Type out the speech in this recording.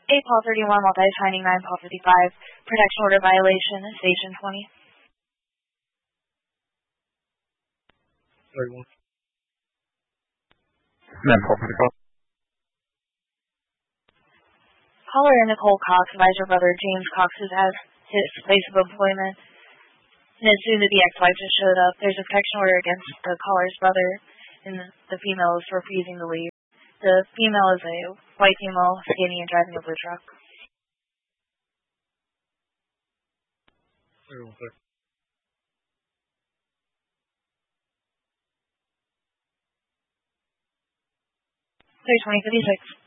8 Paul 31, multi-signing 9 Paul 55, protection order violation, station 20. 31. 9 Paul 55. Caller Nicole Cox advised her brother James Cox has his place of employment, and as soon as the ex-wife just showed up, there's a protection order against the caller's brother, and the female is refusing to leave. The female is a white female, skinny, and driving a blue truck. 31. Clear 2056.